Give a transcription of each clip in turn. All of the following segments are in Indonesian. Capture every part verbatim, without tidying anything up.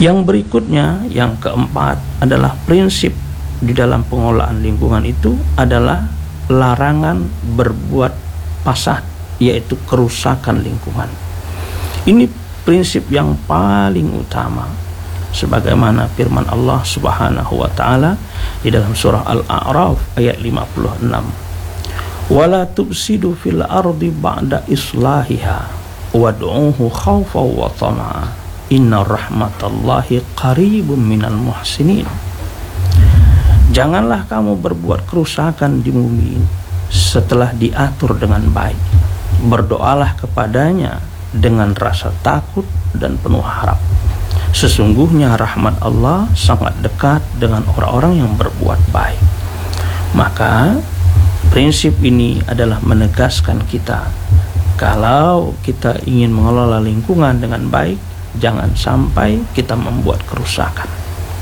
Yang berikutnya, yang keempat adalah prinsip di dalam pengelolaan lingkungan itu adalah larangan berbuat fasad, yaitu kerusakan lingkungan. Ini prinsip yang paling utama, sebagaimana firman Allah Subhanahu wa taala di dalam surah Al-A'raf ayat lima puluh enam. Wala tufsidu fil ardi ba'da islahiha wad'uhu khawfan wa tama'a inna rahmatallahi qaribun minal muhsinin. Janganlah kamu berbuat kerusakan di bumi setelah diatur dengan baik. Berdoalah kepadanya dengan rasa takut dan penuh harap. Sesungguhnya rahmat Allah sangat dekat dengan orang-orang yang berbuat baik. Maka prinsip ini adalah menegaskan kita, kalau kita ingin mengelola lingkungan dengan baik, jangan sampai kita membuat kerusakan.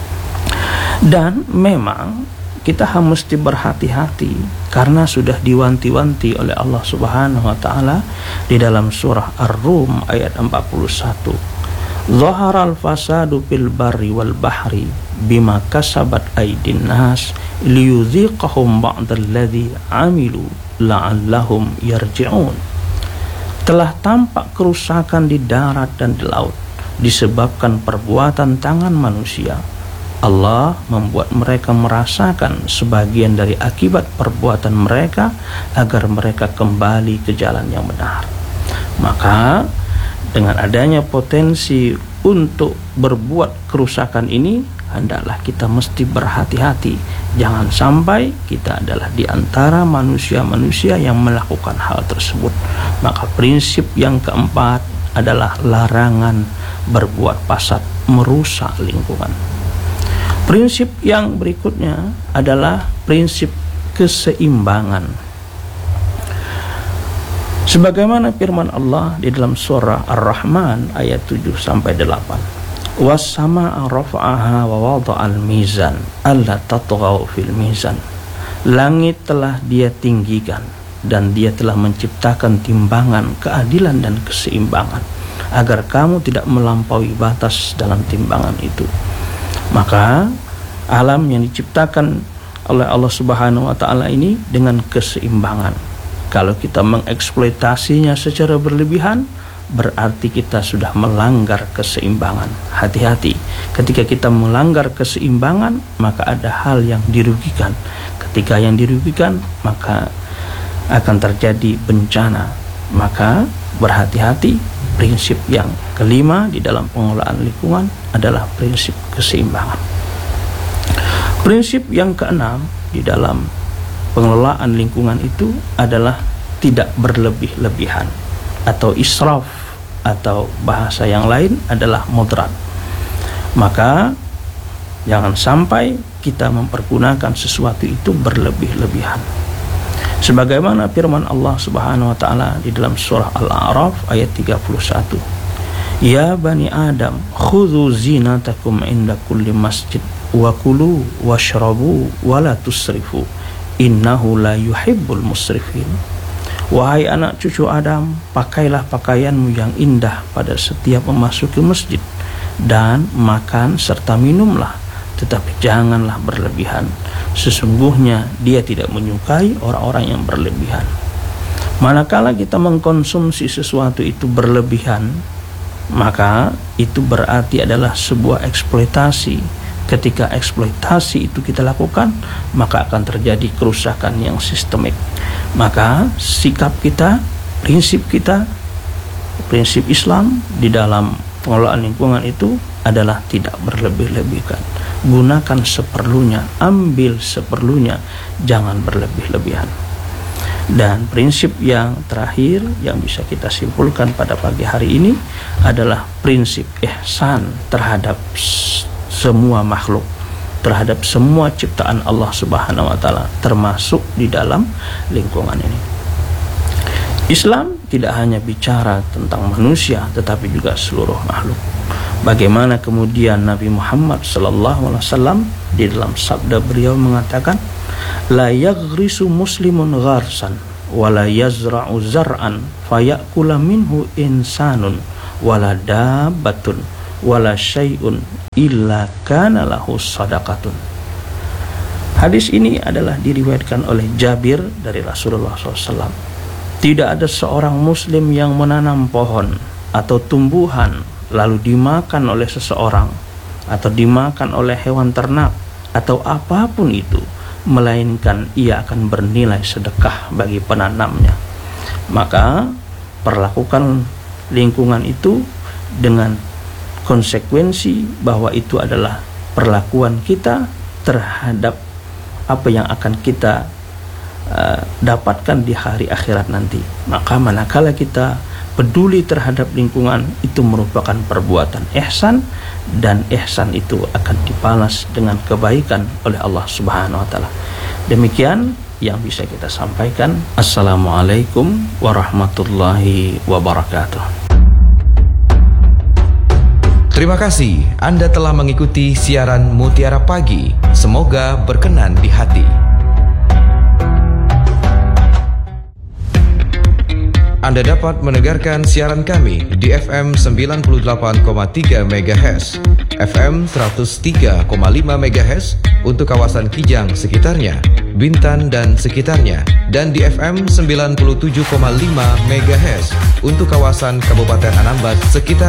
Dan memang kita harus berhati-hati karena sudah diwanti-wanti oleh Allah Subhanahu wa taala di dalam surah Ar-Rum ayat empat puluh satu. Zaharal fasadu fil barri wal bahri bima kasabat aydin nas liyudhiqahum ba'dalladzi amilu la'allahum yarji'un. Telah tampak kerusakan di darat dan di laut disebabkan perbuatan tangan manusia. Allah membuat mereka merasakan sebagian dari akibat perbuatan mereka agar mereka kembali ke jalan yang benar. Maka dengan adanya potensi untuk berbuat kerusakan ini, hendaklah kita mesti berhati-hati. Jangan sampai kita adalah di antara manusia-manusia yang melakukan hal tersebut. Maka prinsip yang keempat adalah larangan berbuat fasad, merusak lingkungan. Prinsip yang berikutnya adalah prinsip keseimbangan. Sebagaimana firman Allah di dalam surah Ar-Rahman ayat tujuh sampai delapan. Was-samaa'a rafa'aha wa wada'al mizan alla tatghaw fil mizan. Langit telah Dia tinggikan dan Dia telah menciptakan timbangan keadilan dan keseimbangan agar kamu tidak melampaui batas dalam timbangan itu. Maka alam yang diciptakan oleh Allah Subhanahu wa taala ini dengan keseimbangan. Kalau kita mengeksploitasinya secara berlebihan, berarti kita sudah melanggar keseimbangan. Hati-hati, ketika kita melanggar keseimbangan, maka ada hal yang dirugikan. Ketika yang dirugikan, maka akan terjadi bencana. Maka berhati-hati. Prinsip yang kelima di dalam pengelolaan lingkungan adalah prinsip keseimbangan. Prinsip yang keenam di dalam pengelolaan lingkungan itu adalah tidak berlebih-lebihan atau israf, atau bahasa yang lain adalah moderat. Maka jangan sampai kita mempergunakan sesuatu itu berlebih-lebihan. Sebagaimana firman Allah Subhanahu wa taala di dalam surah Al-A'raf ayat tiga puluh satu. Ya bani Adam, khudhu zinatakum inda kulli masjid wa kulu washrabu wa la tusrifu innahu la yuhibbul musrifin. Wahai anak cucu Adam, pakailah pakaianmu yang indah pada setiap memasuki masjid, dan makan serta minumlah, tetapi janganlah berlebihan. Sesungguhnya Dia tidak menyukai orang-orang yang berlebihan. Manakala kita mengkonsumsi sesuatu itu berlebihan, maka itu berarti adalah sebuah eksploitasi. Ketika eksploitasi itu kita lakukan, maka akan terjadi kerusakan yang sistemik. Maka sikap kita, prinsip kita, prinsip Islam di dalam pengelolaan lingkungan itu adalah tidak berlebih-lebihkan. Gunakan seperlunya, ambil seperlunya, jangan berlebih-lebihan. Dan prinsip yang terakhir yang bisa kita simpulkan pada pagi hari ini adalah prinsip ihsan terhadap semua makhluk, terhadap semua ciptaan Allah Subhanahu wa taala, termasuk di dalam lingkungan ini. Islam tidak hanya bicara tentang manusia, tetapi juga seluruh makhluk. Bagaimana kemudian Nabi Muhammad sallallahu alaihi wasallam di dalam sabda beliau mengatakan, la yaghrisu muslimun gharsan wa la yazra'u zar'an fayakula minhu insanun wa la dabbatun wala syai'un illa kana lahu shadaqatun. Hadis ini adalah diriwayatkan oleh Jabir dari Rasulullah shallallahu alaihi wasallam. Tidak ada seorang muslim yang menanam pohon atau tumbuhan lalu dimakan oleh seseorang atau dimakan oleh hewan ternak atau apapun itu, melainkan ia akan bernilai sedekah bagi penanamnya. Maka perlakukan lingkungan itu dengan konsekuensi bahwa itu adalah perlakuan kita terhadap apa yang akan kita uh, dapatkan di hari akhirat nanti. Maka manakala kita peduli terhadap lingkungan, itu merupakan perbuatan ihsan, dan ihsan itu akan dibalas dengan kebaikan oleh Allah Subhanahu wa taala. Demikian yang bisa kita sampaikan. Assalamualaikum warahmatullahi wabarakatuh. Terima kasih Anda telah mengikuti siaran Mutiara Pagi. Semoga berkenan di hati. Anda dapat mendengarkan siaran kami di F M sembilan puluh delapan koma tiga megahertz, F M seratus tiga koma lima megahertz untuk kawasan Kijang sekitarnya, Bintan dan sekitarnya, dan di F M sembilan puluh tujuh koma lima megahertz untuk kawasan Kabupaten Anambas sekitar